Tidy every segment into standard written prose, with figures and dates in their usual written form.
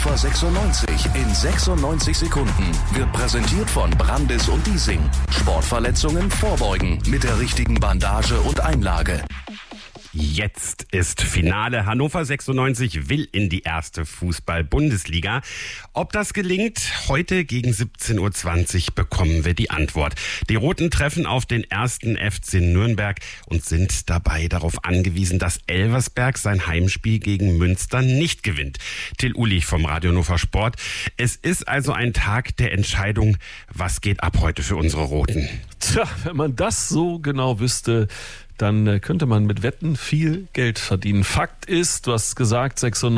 Hannover 96 in 96 Sekunden wird präsentiert von Brandis und Diesing. Sportverletzungen vorbeugen mit der richtigen Bandage und Einlage. Jetzt ist Finale. Hannover 96 will in die erste Fußball-Bundesliga. Ob das gelingt? Heute gegen 17.20 Uhr bekommen wir die Antwort. Die Roten treffen auf den ersten FC Nürnberg und sind dabei darauf angewiesen, dass Elversberg sein Heimspiel gegen Münster nicht gewinnt. Till Ulich vom Radio Hannover Sport. Es ist also ein Tag der Entscheidung. Was geht ab heute für unsere Roten? Tja, wenn man das so genau wüsste, dann könnte man mit Wetten viel Geld verdienen. Fakt ist, du hast gesagt,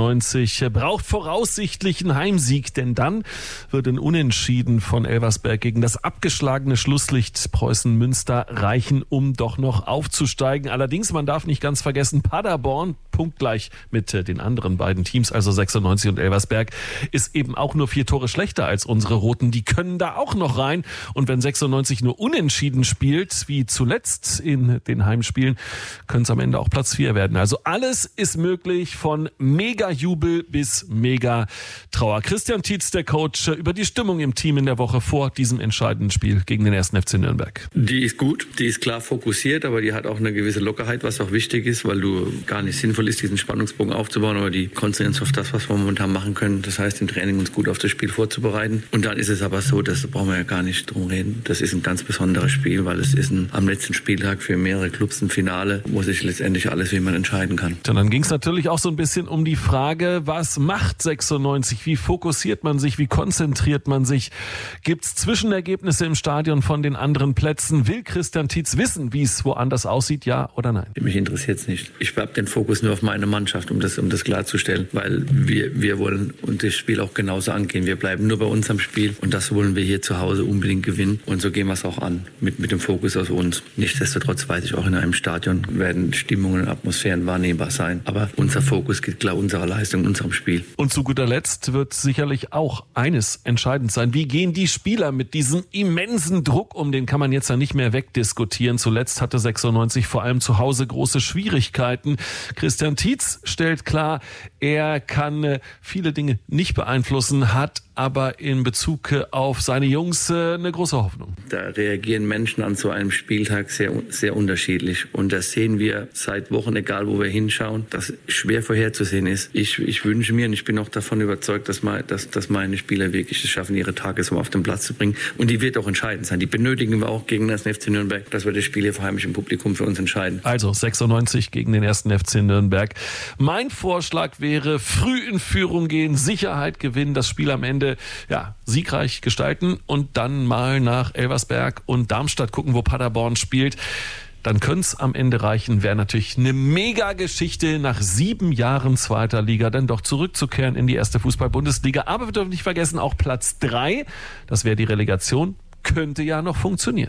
96 braucht voraussichtlich einen Heimsieg, denn dann wird ein Unentschieden von Elversberg gegen das abgeschlagene Schlusslicht Preußen Münster reichen, um doch noch aufzusteigen. Allerdings, man darf nicht ganz vergessen, Paderborn, punktgleich mit den anderen beiden Teams, also 96 und Elversberg, ist eben auch nur 4 Tore schlechter als unsere Roten. Die können da auch noch rein. Und wenn 96 nur unentschieden spielt, wie zuletzt in den Heimspielen, können es am Ende auch Platz 4 werden. Also alles ist möglich, von Mega-Jubel bis Mega-Trauer. Christian Tietz, der Coach, über die Stimmung im Team in der Woche vor diesem entscheidenden Spiel gegen den 1. FC Nürnberg. Die ist gut, die ist klar fokussiert, aber die hat auch eine gewisse Lockerheit, was auch wichtig ist, weil du gar nicht sinnvoll ist, diesen Spannungsbogen aufzubauen, aber die konzentrieren uns auf das, was wir momentan machen können. Das heißt, im Training uns gut auf das Spiel vorzubereiten. Und dann ist es aber so, das brauchen wir ja gar nicht drum reden. Das ist ein ganz besonderes Spiel, weil es ist am letzten Spieltag für mehrere Clubs ein Finale, wo sich letztendlich alles wie man entscheiden kann. Und dann ging es natürlich auch so ein bisschen um die Frage, was macht 96? Wie fokussiert man sich? Wie konzentriert man sich? Gibt es Zwischenergebnisse im Stadion von den anderen Plätzen? Will Christian Tietz wissen, wie es woanders aussieht, ja oder nein? Mich interessiert es nicht. Ich habe den Fokus nur auf meine Mannschaft, um das klarzustellen, weil wir wollen und das Spiel auch genauso angehen. Wir bleiben nur bei uns am Spiel und das wollen wir hier zu Hause unbedingt gewinnen und so gehen wir es auch an, mit dem Fokus auf uns. Nichtsdestotrotz weiß ich, auch in einem Stadion werden Stimmungen und Atmosphären wahrnehmbar sein, aber unser Fokus geht klar unserer Leistung, unserem Spiel. Und zu guter Letzt wird sicherlich auch eines entscheidend sein. Wie gehen die Spieler mit diesem immensen Druck um? Den kann man jetzt ja nicht mehr wegdiskutieren. Zuletzt hatte 96 vor allem zu Hause große Schwierigkeiten. Christian Tietz stellt klar, er kann viele Dinge nicht beeinflussen, hat aber in Bezug auf seine Jungs eine große Hoffnung. Da reagieren Menschen an so einem Spieltag sehr, sehr unterschiedlich. Und das sehen wir seit Wochen, egal wo wir hinschauen, dass schwer vorherzusehen ist. Ich wünsche mir und ich bin auch davon überzeugt, dass meine Spieler wirklich es schaffen, ihre Tagesform auf den Platz zu bringen. Und die wird auch entscheidend sein. Die benötigen wir auch gegen den 1. FC Nürnberg, dass wir das Spiel hier vor heimischem Publikum für uns entscheiden. Also 96 gegen den 1. FC Nürnberg. Mein Vorschlag wäre, früh in Führung gehen, Sicherheit gewinnen, das Spiel am Ende siegreich gestalten und dann mal nach Elversberg und Darmstadt gucken, wo Paderborn spielt. Dann könnte es am Ende reichen. Wäre natürlich eine Mega-Geschichte, nach 7 Jahren zweiter Liga dann doch zurückzukehren in die erste Fußball-Bundesliga. Aber wir dürfen nicht vergessen, auch Platz 3, das wäre die Relegation, könnte ja noch funktionieren.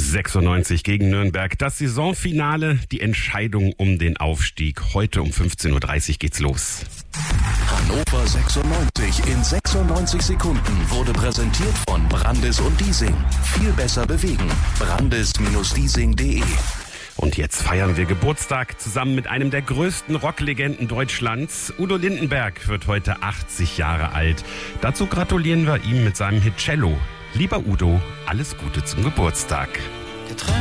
96 gegen Nürnberg, das Saisonfinale, die Entscheidung um den Aufstieg. Heute um 15.30 Uhr geht's los. Hannover 96 in 96 Sekunden wurde präsentiert von Brandis und Diesing. Viel besser bewegen. Brandis-Diesing.de. Und jetzt feiern wir Geburtstag zusammen mit einem der größten Rocklegenden Deutschlands. Udo Lindenberg wird heute 80 Jahre alt. Dazu gratulieren wir ihm mit seinem Hit Cello. Lieber Udo, alles Gute zum Geburtstag.